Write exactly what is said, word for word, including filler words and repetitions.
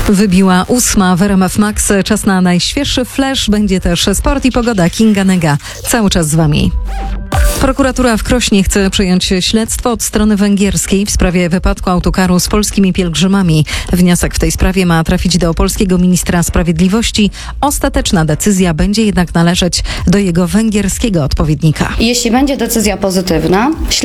Wybiła ósma w R M F Max. Czas na najświeższy flash. Będzie też sport i pogoda. Kinga Nega. Cały czas z wami. Prokuratura w Krośnie chce przejąć śledztwo od strony węgierskiej w sprawie wypadku autokaru z polskimi pielgrzymami. Wniosek w tej sprawie ma trafić do polskiego ministra sprawiedliwości. Ostateczna decyzja będzie jednak należeć do jego węgierskiego odpowiednika. Jeśli będzie decyzja pozytywna,